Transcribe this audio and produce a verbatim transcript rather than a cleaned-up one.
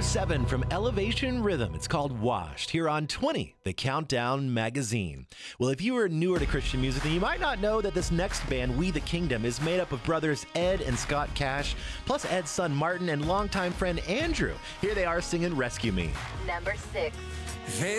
Number seven from Elevation Rhythm. It's called Washed here on twenty, the Countdown Magazine. Well, if you are newer to Christian music, then you might not know that this next band, We the Kingdom, is made up of brothers Ed and Scott Cash, plus Ed's son Martin and longtime friend Andrew. Here they are singing Rescue Me. Number six. They